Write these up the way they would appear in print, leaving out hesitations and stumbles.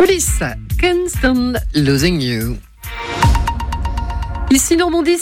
Police, Can't Stand Losing You. Ici Normandie,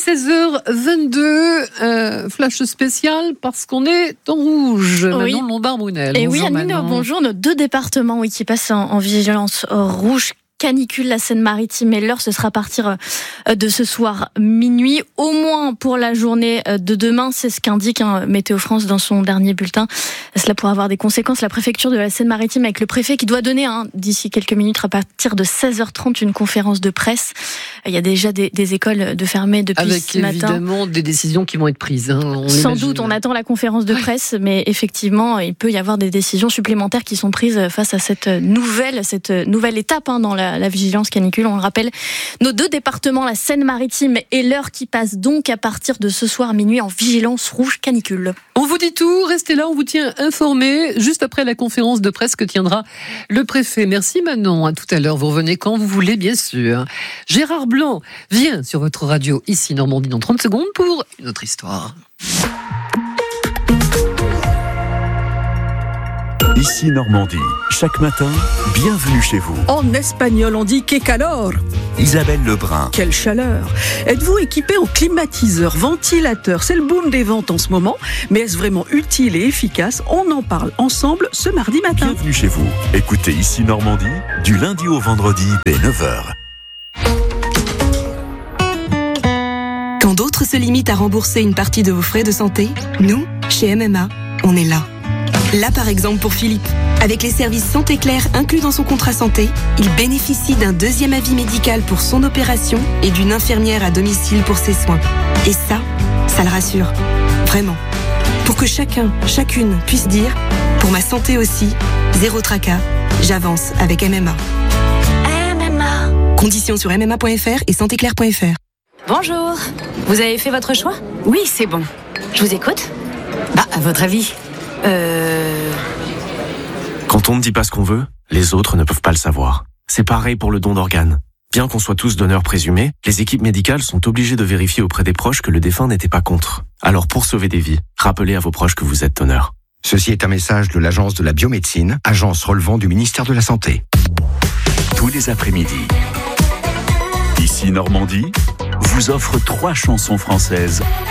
16h22, flash spécial parce qu'on est en rouge. Oui. Manon Lombard-Brunel. Et bonjour, oui, Anne, Manon. bonjour. Nos deux départements qui passent en vigilance rouge. Canicule, la Seine-Maritime et l'heure, ce sera à partir de ce soir minuit, au moins pour la journée de demain. C'est ce qu'indique Météo France dans son dernier bulletin. Cela pourrait avoir des conséquences. La préfecture de la Seine-Maritime avec le préfet qui doit donner d'ici quelques minutes à partir de 16h30 une conférence de presse. Il y a déjà des écoles de fermées depuis ce matin. Avec évidemment des décisions qui vont être prises. Sans doute, on attend la conférence de presse, mais effectivement, il peut y avoir des décisions supplémentaires qui sont prises face à cette nouvelle étape dans la vigilance canicule. On le rappelle, nos deux départements, la Seine-Maritime et l'Eure, qui passent donc à partir de ce soir minuit en vigilance rouge canicule. On vous dit tout, restez là, on vous tient informé juste après la conférence de presse que tiendra le préfet. Merci Manon, à tout à l'heure, vous revenez quand vous voulez bien sûr. Gérard Blanc vient sur votre radio ici Normandie dans 30 secondes pour une autre histoire. Ici Normandie, chaque matin, bienvenue chez vous. En espagnol, on dit « que calor ». Isabelle Lebrun. Quelle chaleur. Êtes-vous équipé en climatiseur, ventilateur? C'est le boom des ventes en ce moment, mais est-ce vraiment utile et efficace? On en parle ensemble ce mardi matin. Bienvenue chez vous. Écoutez Ici Normandie, du lundi au vendredi dès 9h. Quand d'autres se limitent à rembourser une partie de vos frais de santé, nous, chez MMA, on est là. Là, par exemple, pour Philippe. Avec les services Santé Claire inclus dans son contrat santé, il bénéficie d'un deuxième avis médical pour son opération et d'une infirmière à domicile pour ses soins. Et ça le rassure. Vraiment. Pour que chacun, chacune puisse dire « Pour ma santé aussi, zéro tracas, j'avance avec MMA ». MMA. Conditions sur mma.fr et santéclaire.fr. Bonjour, vous avez fait votre choix? Oui, c'est bon. Je vous écoute. À votre avis Quand on ne dit pas ce qu'on veut, les autres ne peuvent pas le savoir. C'est pareil pour le don d'organes. Bien qu'on soit tous donneurs présumés, les équipes médicales sont obligées de vérifier auprès des proches que le défunt n'était pas contre. Alors pour sauver des vies, rappelez à vos proches que vous êtes donneur. Ceci est un message de l'Agence de la biomédecine, agence relevant du ministère de la Santé. Tous les après-midi. Ici Normandie vous offre 3 chansons françaises